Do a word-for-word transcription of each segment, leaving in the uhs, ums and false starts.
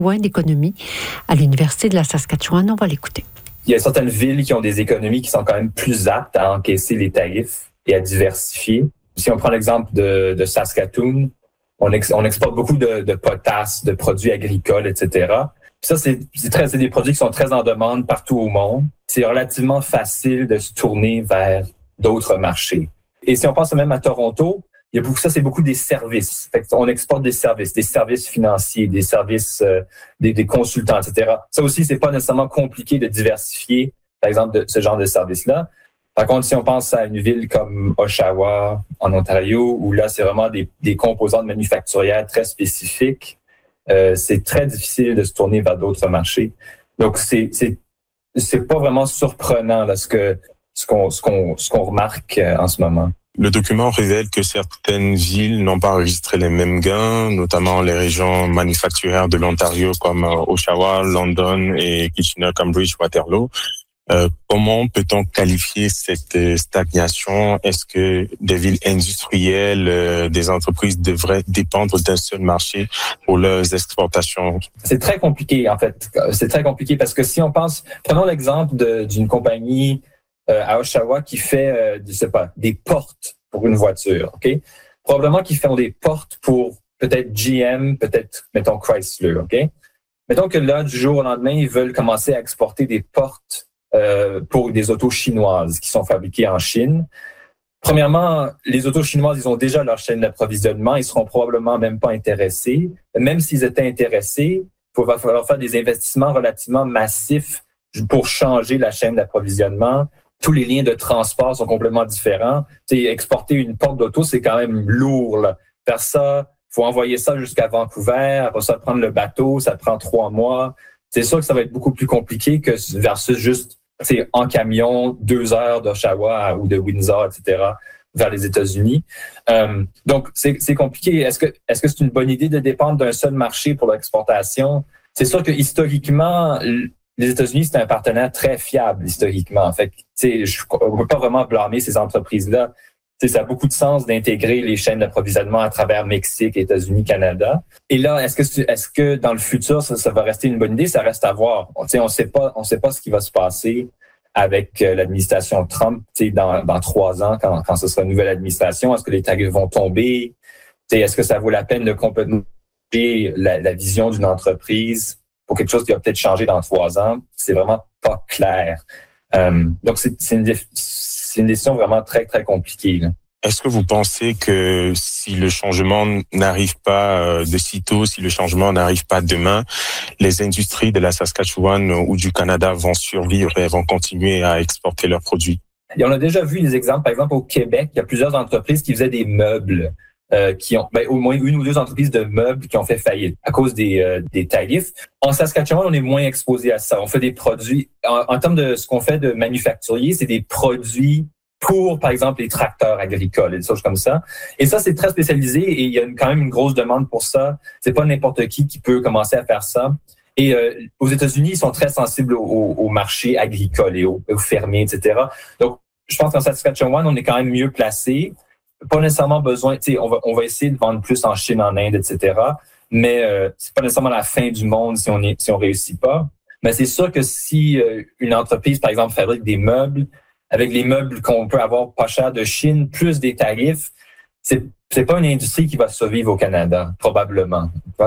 d'économie à l'Université de la Saskatchewan. On va l'écouter. Il y a certaines villes qui ont des économies qui sont quand même plus aptes à encaisser les tarifs et à diversifier. Si on prend l'exemple de, de Saskatoon, on, ex, on exporte beaucoup de, de potasse, de produits agricoles, et cetera. Puis ça, c'est, c'est, très, c'est des produits qui sont très en demande partout au monde. C'est relativement facile de se tourner vers d'autres marchés. Et si on pense même à Toronto, il y a beaucoup, ça, c'est beaucoup des services. Fait on exporte des services, des services financiers, des services, euh, des, des consultants, et cetera. Ça aussi, c'est pas nécessairement compliqué de diversifier, par exemple, de ce genre de services-là. Par contre, si on pense à une ville comme Oshawa, en Ontario, où là, c'est vraiment des, des composantes manufacturières très spécifiques, euh, c'est très difficile de se tourner vers d'autres marchés. Donc, c'est, c'est, c'est pas vraiment surprenant, là, ce que, ce qu'on, ce qu'on, ce qu'on remarque euh, en ce moment. Le document révèle que certaines villes n'ont pas enregistré les mêmes gains, notamment les régions manufacturières de l'Ontario comme Oshawa, London et Kitchener-Cambridge-Waterloo. Euh, comment peut-on qualifier cette stagnation? Est-ce que des villes industrielles, euh, des entreprises devraient dépendre d'un seul marché pour leurs exportations? C'est très compliqué, en fait. C'est très compliqué parce que si on pense, prenons l'exemple de, d'une compagnie euh, à Oshawa qui fait, euh, je sais pas, des portes pour une voiture, ok? Probablement qu'ils font des portes pour peut-être G M, peut-être, mettons, Chrysler, ok? Mettons que là, du jour au lendemain, ils veulent commencer à exporter des portes Euh, pour des autos chinoises qui sont fabriquées en Chine. Premièrement, les autos chinoises, ils ont déjà leur chaîne d'approvisionnement. Ils seront probablement même pas intéressés. Même s'ils étaient intéressés, il va falloir faire des investissements relativement massifs pour changer la chaîne d'approvisionnement. Tous les liens de transport sont complètement différents. Tu sais, exporter une porte d'auto, c'est quand même lourd, là. Faire ça, il faut envoyer ça jusqu'à Vancouver. Après ça, prendre le bateau, ça prend trois mois. C'est sûr que ça va être beaucoup plus compliqué que versus juste c'est en camion, deux heures d'Oshawa ou de Windsor, et cetera, vers les États-Unis. Euh, donc, c'est, c'est compliqué. Est-ce que, est-ce que c'est une bonne idée de dépendre d'un seul marché pour l'exportation? C'est sûr que historiquement, les États-Unis, c'est un partenaire très fiable, historiquement. Fait que, tu sais, on ne peut pas vraiment blâmer ces entreprises-là. Tu sais, ça a beaucoup de sens d'intégrer les chaînes d'approvisionnement à travers Mexique, États-Unis, Canada. Et là, est-ce que, est-ce que dans le futur, ça, ça va rester une bonne idée? Ça reste à voir. Tu sais, on sait pas, on sait pas ce qui va se passer avec l'administration Trump, tu sais, dans, dans trois ans, quand, quand ce sera une nouvelle administration. Est-ce que les tarifs vont tomber? Tu sais, est-ce que ça vaut la peine de complètement changer la, la vision d'une entreprise pour quelque chose qui va peut-être changer dans trois ans? C'est vraiment pas clair. Euh, donc, c'est, c'est une C'est une décision vraiment très, très compliquée, là. Est-ce que vous pensez que si le changement n'arrive pas de sitôt, si le changement n'arrive pas demain, les industries de la Saskatchewan ou du Canada vont survivre et vont continuer à exporter leurs produits? Et on a déjà vu des exemples. Par exemple, au Québec, il y a plusieurs entreprises qui faisaient des meubles, euh, qui ont, ben, au moins une ou deux entreprises de meubles qui ont fait faillite à cause des, euh, des tarifs. En Saskatchewan, on est moins exposé à ça. On fait des produits, en, en termes de ce qu'on fait de manufacturier, c'est des produits pour, par exemple, les tracteurs agricoles et des choses comme ça. Et ça, c'est très spécialisé et il y a une, quand même une grosse demande pour ça. C'est pas n'importe qui qui peut commencer à faire ça. Et euh, aux États-Unis, ils sont très sensibles au, au, au marché agricole et aux, aux fermiers, et cetera. Donc, je pense qu'en Saskatchewan, on est quand même mieux placé. Pas nécessairement besoin, tu sais, on va, on va essayer de vendre plus en Chine, en Inde, et cetera. Mais euh, c'est pas nécessairement la fin du monde si on est, si on réussit pas. Mais c'est sûr que si euh, une entreprise, par exemple, fabrique des meubles, avec les meubles qu'on peut avoir pas cher de Chine, plus des tarifs, c'est, c'est pas une industrie qui va survivre au Canada, probablement.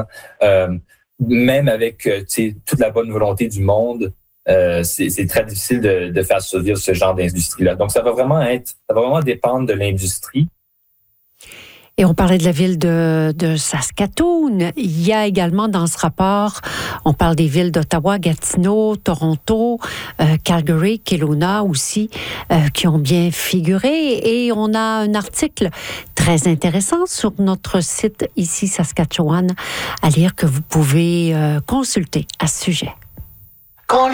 Euh, même avec euh, toute la bonne volonté du monde, euh, c'est, c'est très difficile de, de faire survivre ce genre d'industrie-là. Donc, ça va vraiment être, ça va vraiment dépendre de l'industrie. Et on parlait de la ville de, de Saskatoon. Il y a également dans ce rapport, on parle des villes d'Ottawa, Gatineau, Toronto, euh, Calgary, Kelowna aussi, euh, qui ont bien figuré. Et on a un article très intéressant sur notre site ici, Saskatchewan, à lire que vous pouvez euh, consulter à ce sujet. Quand